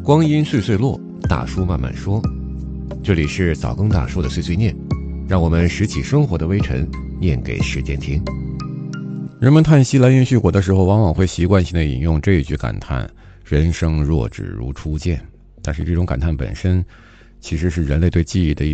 光阴岁岁落，大叔慢慢说。这里是早更大叔的碎碎念，让我们拾起生活的微尘，念给时间听。人们叹息来源续火的时候，往往会习惯性的引用这一句感叹：人生若只如初见。但是这种感叹本身，其实是人类对记忆的